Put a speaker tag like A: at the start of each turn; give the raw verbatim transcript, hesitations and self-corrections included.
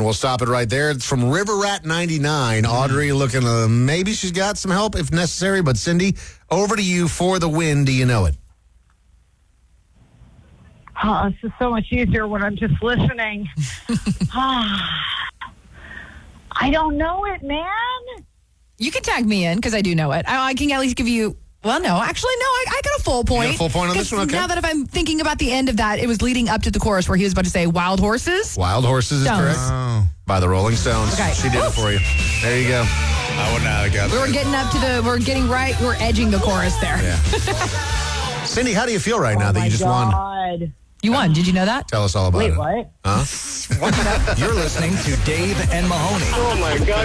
A: and we'll stop it right there. It's from River Rat ninety-nine. Audrey looking, uh, maybe she's got some help if necessary. But Cindy, over to you for the win. Do you know it?
B: Oh, this is so much easier when I'm just listening. I don't know it, man.
C: You can tag me in because I do know it. I, I can at least give you. Well, no, actually, no. I, I got a full point.
A: You got a full point on this one. Okay.
C: Now that if I'm thinking about the end of that, it was leading up to the chorus where he was about to say "Wild Horses."
A: Wild Horses is
C: Stones.
A: correct.
D: Oh.
A: By the Rolling Stones.
C: Okay.
A: She did it for you. There you go.
D: I would not have got
C: We
D: that.
C: were getting up to the. We're getting right. We're edging the chorus there.
A: Yeah. Cindy, how do you feel right now
B: oh
A: that
B: my
A: you just won?
B: God.
C: You won. Did you know that?
A: Tell us all about
B: Wait,
A: it.
B: what?
A: Huh?
E: You're listening to Dave and Mahoney.
F: Oh, my God.